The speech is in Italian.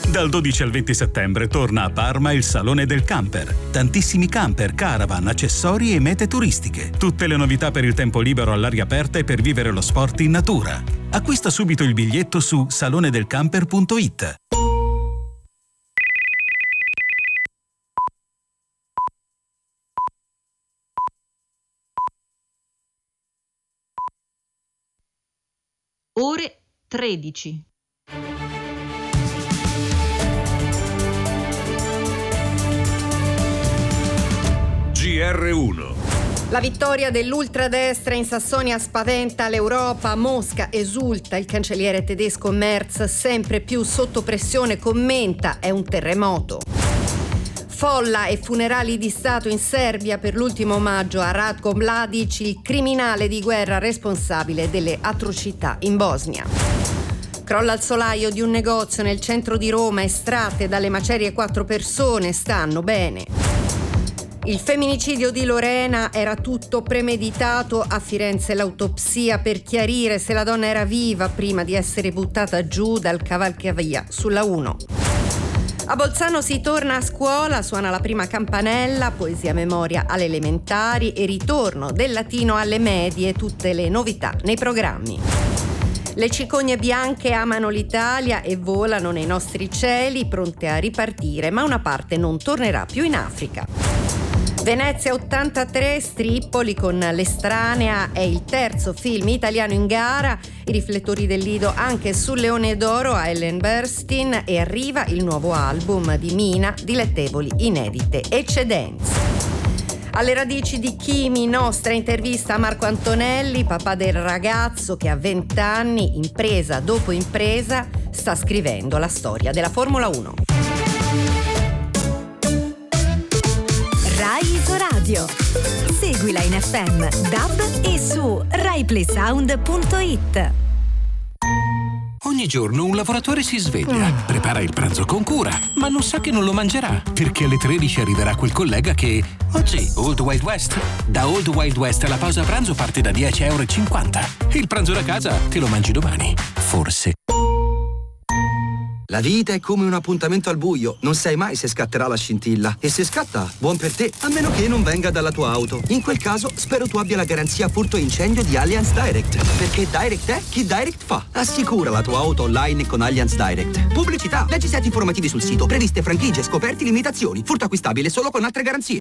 Dal 12 al 20 settembre torna a Parma il Salone del Camper. Tantissimi camper, caravan, accessori e mete turistiche. Tutte le novità per il tempo libero all'aria aperta e per vivere lo sport in natura. Acquista subito il biglietto su salonedelcamper.it. Ore 13. GR1. La vittoria dell'ultradestra in Sassonia spaventa l'Europa, Mosca esulta, il cancelliere tedesco Merz sempre più sotto pressione commenta: è un terremoto. Folla e funerali di Stato in Serbia per l'ultimo omaggio a Ratko Mladic, il criminale di guerra responsabile delle atrocità in Bosnia. Crolla il solaio di un negozio nel centro di Roma, estratte dalle macerie 4 persone, stanno bene. Il femminicidio di Lorena era tutto premeditato, a Firenze l'autopsia per chiarire se la donna era viva prima di essere buttata giù dal cavalcavia sulla 1. A Bolzano si torna a scuola, suona la prima campanella, poesia memoria alle elementari e ritorno del latino alle medie, tutte le novità nei programmi. Le cicogne bianche amano l'Italia e volano nei nostri cieli, pronte a ripartire, ma una parte non tornerà più in Africa. Venezia 83, Strippoli con L'estranea è il terzo film italiano in gara, i riflettori del Lido anche sul Leone d'Oro a Ellen Burstyn e arriva il nuovo album di Mina, Dilettevoli inedite eccedenze. Alle radici di Kimi, nostra intervista a Marco Antonelli, papà del ragazzo che a 20 anni, impresa dopo impresa, sta scrivendo la storia della Formula 1. Rai Isoradio. Seguila in FM, DAB e su RaiPlaySound.it. Ogni giorno un lavoratore si sveglia, prepara il pranzo con cura, ma non sa che non lo mangerà, perché alle 13 arriverà quel collega che... Oggi, Old Wild West. Da Old Wild West la pausa pranzo parte da €10,50. Il pranzo da casa te lo mangi domani. Forse. La vita è come un appuntamento al buio, non sai mai se scatterà la scintilla. E se scatta, buon per te, a meno che non venga dalla tua auto. In quel caso, spero tu abbia la garanzia furto incendio di Allianz Direct. Perché Direct è chi Direct fa. Assicura la tua auto online con Allianz Direct. Pubblicità, leggi i siti informativi sul sito, previste franchigie, scoperti, limitazioni. Furto acquistabile solo con altre garanzie.